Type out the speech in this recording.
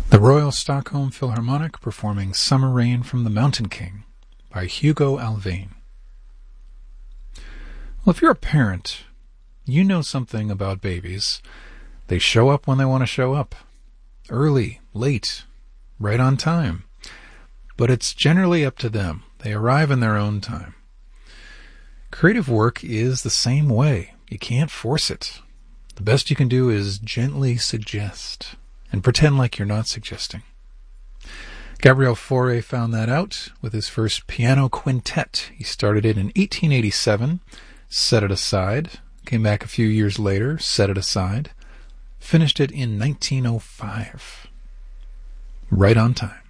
The Royal Stockholm Philharmonic performing Summer Rain from the Mountain King by Hugo Alvain. Well, if you're a parent, you know something about babies. They show up when they want to show up. Early, late, right on time. But it's generally up to them. They arrive in their own time. Creative work is the same way. You can't force it. The best you can do is gently suggest and pretend like you're not suggesting. Gabriel Fauré found that out with his first piano quintet. He started it in 1887, set it aside, came back a few years later, set it aside, finished it in 1905. Right on time.